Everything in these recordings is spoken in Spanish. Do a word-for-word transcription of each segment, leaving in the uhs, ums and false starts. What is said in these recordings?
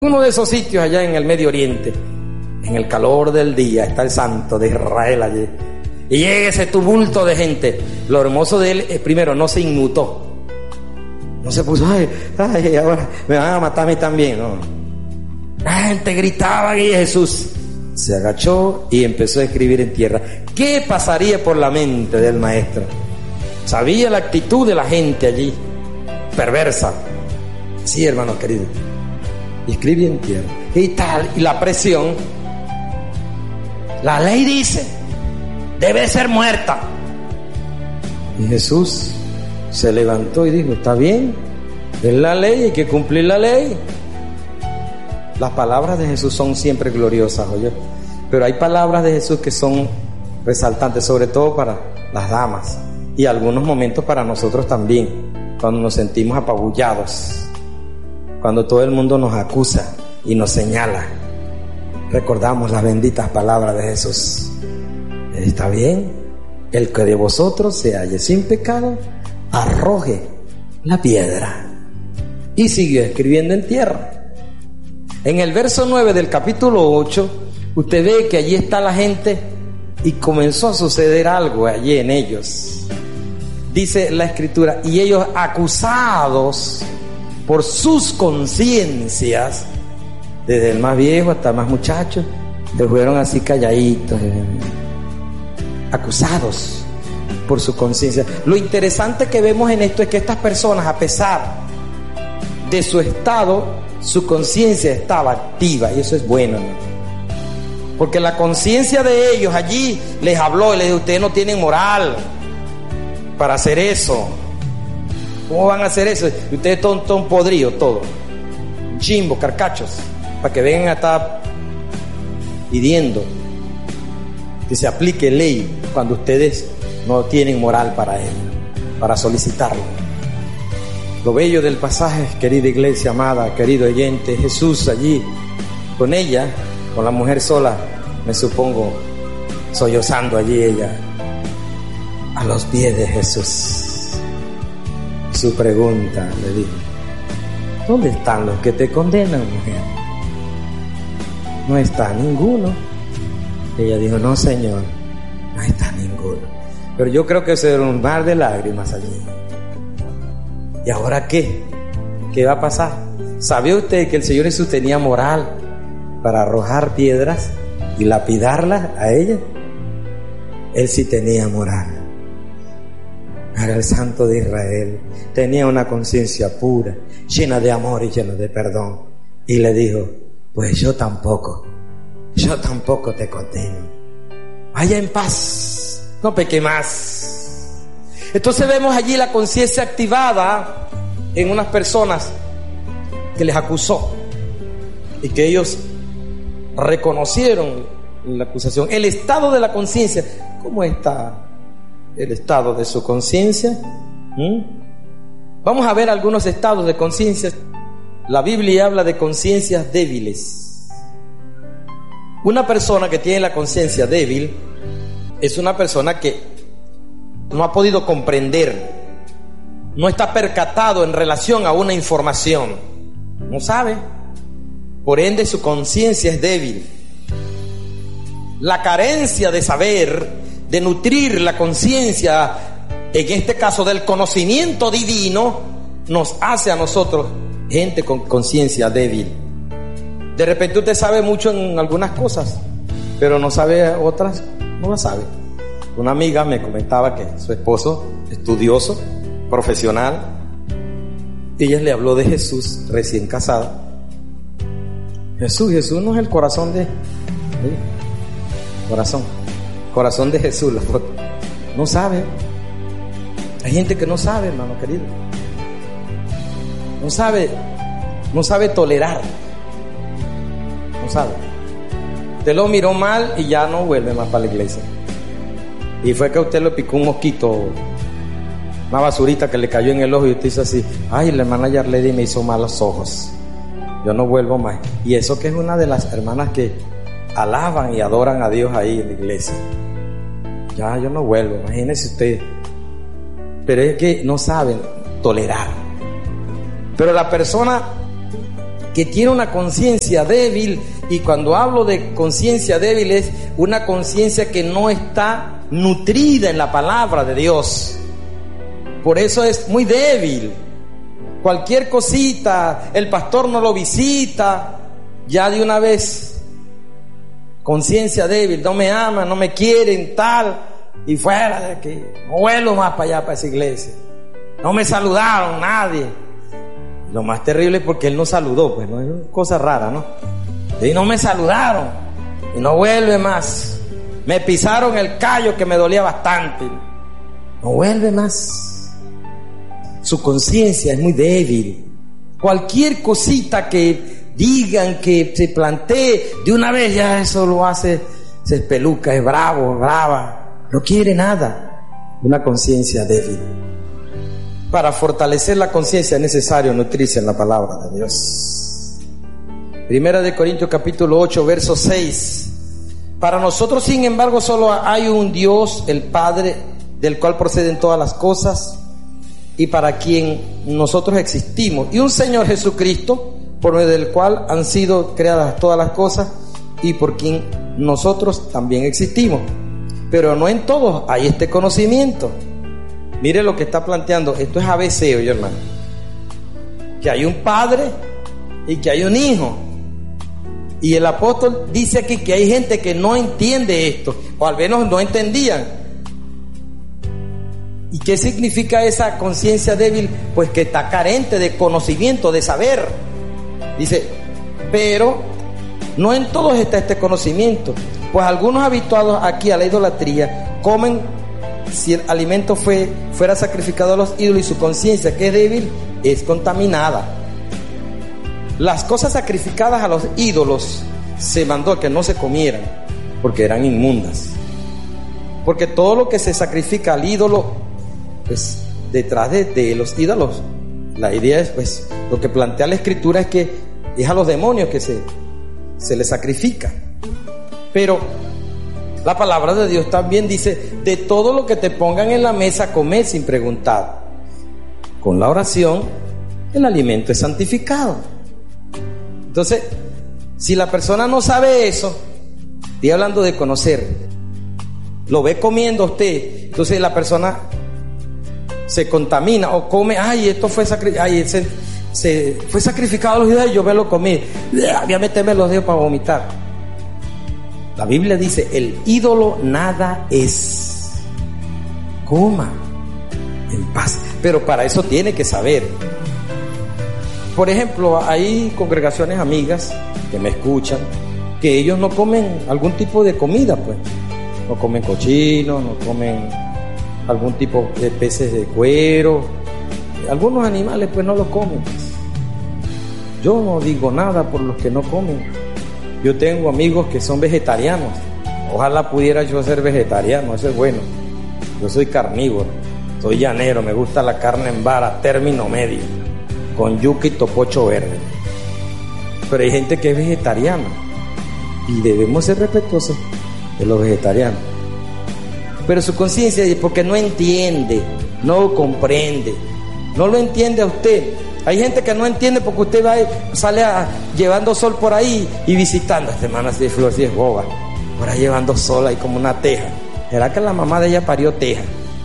Uno de esos sitios allá en el Medio Oriente, en el calor del día, está el santo de Israel allí. Y llega ese tumulto de gente. Lo hermoso de él es, primero, no se inmutó. No se puso, ay, ay, ahora me van a matar a mí también. No. La gente gritaba y Jesús se agachó y empezó a escribir en tierra. ¿Qué pasaría por la mente del maestro? Sabía la actitud de la gente allí, perversa. Sí, hermano querido. Escribe en tierra. Y tal, y la presión. La ley dice, debe ser muerta. Y Jesús se levantó y dijo, está bien, es la ley, hay que cumplir la ley. Las palabras de Jesús son siempre gloriosas, oye. Pero hay palabras de Jesús que son resaltantes, sobre todo para las damas. Y algunos momentos para nosotros también, cuando nos sentimos apabullados. Cuando todo el mundo nos acusa y nos señala, recordamos las benditas palabras de Jesús. Está bien, el que de vosotros se halle sin pecado, arroje la piedra. Y siguió escribiendo en tierra. En el verso nueve del capítulo ocho, usted ve que allí está la gente y comenzó a suceder algo allí en ellos. Dice la escritura, y ellos acusados por sus conciencias, desde el más viejo hasta el más muchacho, se fueron así calladitos, acusados por su conciencia. Lo interesante que vemos en esto es que estas personas, a pesar de su estado, su conciencia estaba activa, y eso es bueno, ¿no? Porque la conciencia de ellos allí les habló y les dijo, ustedes no tienen moral para hacer eso. ¿Cómo van a hacer eso? Y ustedes son, son podridos, todo. Chimbos, carcachos, para que vengan a estar pidiendo que se aplique ley cuando ustedes no tienen moral para ello, para solicitarlo. Lo bello del pasaje, querida iglesia amada, querido oyente, Jesús allí con ella, con la mujer sola, me supongo, sollozando allí ella, a los pies de Jesús. Su pregunta le dijo, ¿dónde están los que te condenan, mujer? No está ninguno. Ella dijo, no, Señor, no está ninguno. Pero yo creo que se era un mar de lágrimas allí. ¿Y ahora qué? ¿Qué va a pasar? ¿Sabía usted que el Señor Jesús tenía moral para arrojar piedras y lapidarlas a ella? Él sí tenía moral. Era el Santo de Israel, tenía una conciencia pura, llena de amor y llena de perdón. Y le dijo, pues yo tampoco, yo tampoco te condeno. Vaya en paz, no peque más. Entonces vemos allí la conciencia activada en unas personas que les acusó y que ellos reconocieron la acusación. El estado de la conciencia, ¿cómo está el estado de su conciencia? ¿Mm? Vamos a ver algunos estados de conciencia. La Biblia habla de conciencias débiles. Una persona que tiene la conciencia débil es una persona que no ha podido comprender, no está percatado en relación a una información, no sabe, por ende su conciencia es débil. La carencia de saber, de nutrir la conciencia, en este caso del conocimiento divino, nos hace a nosotros gente con conciencia débil. De repente usted sabe mucho en algunas cosas, pero no sabe otras, no las sabe. Una amiga me comentaba que su esposo, estudioso, profesional, ella le habló de Jesús recién casada. Jesús, Jesús no es el corazón de... ¿sí? Corazón. Corazón de Jesús, la foto. No sabe. Hay gente que no sabe, hermano querido. No sabe, no sabe tolerar. No sabe. Usted lo miró mal y ya no vuelve más para la iglesia. Y fue que a usted le picó un mosquito, una basurita que le cayó en el ojo y usted hizo así, ay, la hermana Yarledi me hizo mal los ojos. Yo no vuelvo más. Y eso que es una de las hermanas que alaban y adoran a Dios ahí en la iglesia. Ya, yo no vuelvo, imagínese usted. Pero es que no saben tolerar. Pero la persona que tiene una conciencia débil, y cuando hablo de conciencia débil es una conciencia que no está nutrida en la palabra de Dios. Por eso es muy débil. Cualquier cosita, el pastor no lo visita, ya de una vez, conciencia débil, no me aman, no me quieren, tal, y fuera de aquí, no vuelvo más para allá, para esa iglesia. No me saludaron nadie. Lo más terrible es porque él no saludó, pues no es una cosa rara, ¿no? Y no me saludaron, y no vuelve más. Me pisaron el callo que me dolía bastante, no vuelve más. Su conciencia es muy débil. Cualquier cosita que digan, que se plantee, de una vez ya eso lo hace, se espeluca, es bravo, brava, no quiere nada. Una conciencia débil. Para fortalecer la conciencia es necesario nutrirse en la palabra de Dios. Primera de Corintios capítulo ocho, verso seis. Para nosotros, sin embargo, solo hay un Dios, el Padre, del cual proceden todas las cosas, y para quien nosotros existimos, y un Señor Jesucristo, por medio del cual han sido creadas todas las cosas, y por quien nosotros también existimos. Pero no en todos hay este conocimiento. Mire lo que está planteando. Esto es A B C, oye, hermano. Que hay un Padre y que hay un Hijo. Y el apóstol dice aquí que hay gente que no entiende esto, o al menos no entendían. ¿Y qué significa esa conciencia débil? Pues que está carente de conocimiento, de saber. Dice, pero no en todos está este conocimiento, pues algunos habituados aquí a la idolatría comen si el alimento fue, fuera sacrificado a los ídolos, y su conciencia, que es débil, es contaminada. Las cosas sacrificadas a los ídolos se mandó a que no se comieran, porque eran inmundas. Porque todo lo que se sacrifica al ídolo, pues detrás de, de los ídolos, la idea es, pues, lo que plantea la Escritura es que es a los demonios que se, se les sacrifica. Pero la palabra de Dios también dice: de todo lo que te pongan en la mesa, comer sin preguntar. Con la oración, el alimento es santificado. Entonces, si la persona no sabe eso, estoy hablando de conocer, lo ve comiendo usted, entonces la persona se contamina o come, ay, esto fue sacrificado, ay, se, se fue sacrificado a los ídolos y yo me lo comí, voy a meterme los dedos para vomitar. La Biblia dice: el ídolo nada es. Coma en paz. Pero para eso tiene que saber. Por ejemplo, hay congregaciones amigas que me escuchan, que ellos no comen algún tipo de comida, pues. No comen cochino, no comen algún tipo de peces de cuero. Algunos animales, pues, no los comen. Yo no digo nada por los que no comen. Yo tengo amigos que son vegetarianos. Ojalá pudiera yo ser vegetariano, eso es bueno. Yo soy carnívoro, soy llanero, me gusta la carne en vara, término medio, con yuca y topocho verde. Pero hay gente que es vegetariana y debemos ser respetuosos de los vegetarianos. Pero su conciencia es porque no entiende, no comprende, no lo entiende a usted. Hay gente que no entiende porque usted va, sale a, llevando sol por ahí y visitando. Esta hermana si es flor, si es boba, por ahí llevando sol ahí como una teja. ¿Será que la mamá de ella parió teja?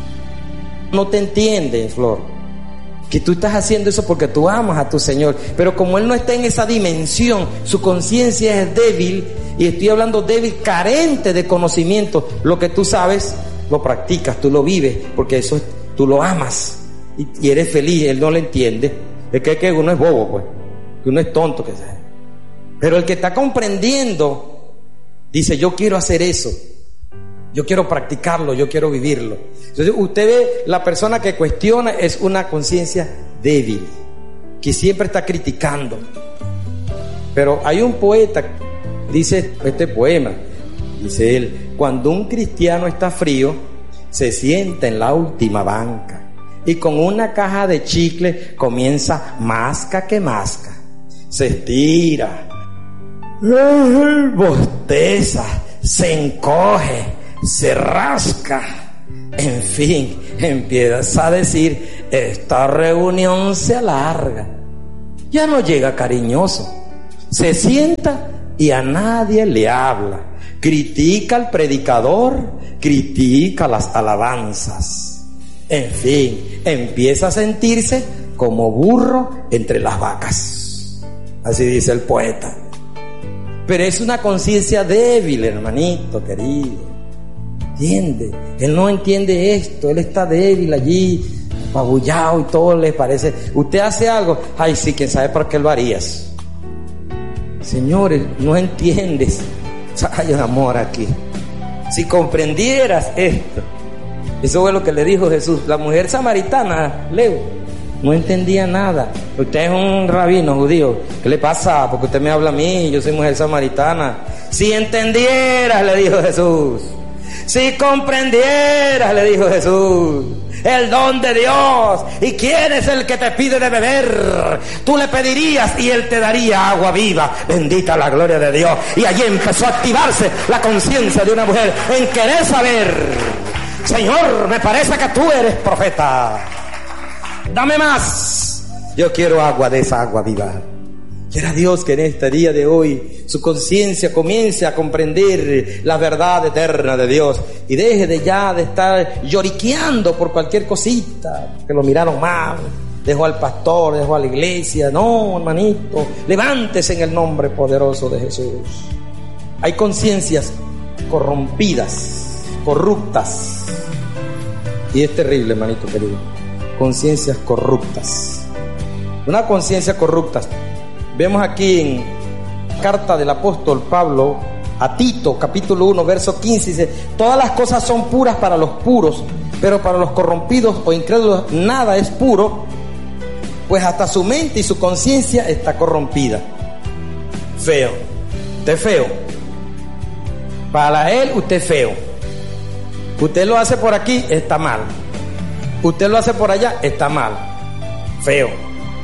No te entiende, Flor, que tú estás haciendo eso porque tú amas a tu Señor. Pero como Él no está en esa dimensión, su conciencia es débil, y estoy hablando débil, carente de conocimiento. Lo que tú sabes, lo practicas, tú lo vives, porque eso tú lo amas y, y eres feliz. Él no lo entiende. Es que, que uno es bobo, pues, que uno es tonto, que sea. Pero el que está comprendiendo dice: yo quiero hacer eso, yo quiero practicarlo, yo quiero vivirlo. Entonces usted ve, la persona que cuestiona es una conciencia débil, que siempre está criticando. Pero hay un poeta, dice este poema, dice él: cuando un cristiano está frío, se sienta en la última banca y con una caja de chicle comienza masca que masca, se estira, bosteza, se encoge, se rasca, en fin, empieza a decir: esta reunión se alarga. Ya no llega cariñoso. Se sienta y a nadie le habla. Critica al predicador, critica las alabanzas. En fin, empieza a sentirse como burro entre las vacas. Así dice el poeta. Pero es una conciencia débil, hermanito querido. ¿Entiende? Él no entiende esto. Él está débil allí, apabullado y todo le parece. Usted hace algo, ay sí, quién sabe por qué lo harías. Señores, no entiendes. Hay un amor aquí. Si comprendieras esto. Eso fue lo que le dijo Jesús. La mujer samaritana, Leo, no entendía nada. Usted es un rabino judío. ¿Qué le pasa? Porque usted me habla a mí, yo soy mujer samaritana. Si entendieras, le dijo Jesús. Si comprendieras, le dijo Jesús, el don de Dios. ¿Y quién es el que te pide de beber? Tú le pedirías y él te daría agua viva. Bendita la gloria de Dios. Y allí empezó a activarse la conciencia de una mujer en querer saber. Señor, me parece que tú eres profeta. Dame más. Yo quiero agua de esa agua viva. Quiera Dios que en este día de hoy su conciencia comience a comprender la verdad eterna de Dios y deje de ya de estar lloriqueando por cualquier cosita, que lo miraron mal, dejó al pastor, dejó a la iglesia. No, hermanito, levántese en el nombre poderoso de Jesús. Hay conciencias corrompidas, corruptas, y es terrible, hermanito querido. Conciencias corruptas. Una conciencia corrupta. Vemos aquí en carta del apóstol Pablo a Tito, capítulo uno, verso quince, dice: todas las cosas son puras para los puros, pero para los corrompidos o incrédulos nada es puro, pues hasta su mente y su conciencia está corrompida. Feo. Usted es feo. Para él usted es feo. Usted lo hace por aquí, está mal. Usted lo hace por allá, está mal. Feo.